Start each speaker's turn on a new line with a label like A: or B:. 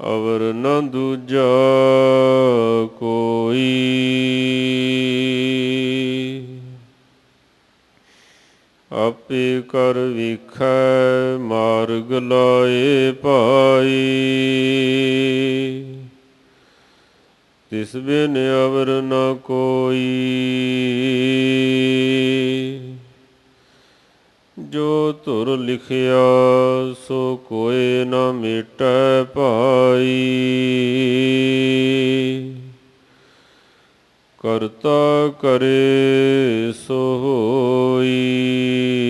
A: ਅਵਰ ਨ ਦੂਜਾ ਕੋਈ। ਆਪੇ ਕਰ ਵੇਖੈ ਮਾਰਗ ਲਾਏ ਭਾਈ। ਤਿਸ ਬਿਨ ਅਵਰ ਨ ਕੋਈ। ਜੋ ਧੁਰ ਲਿਖਿਆ ਸੋ ਕੋਇ ਨ ਮਿਟੈ ਭਾਈ। ਕਰਤਾ ਕਰੇ ਸੋ ਹੋਈ।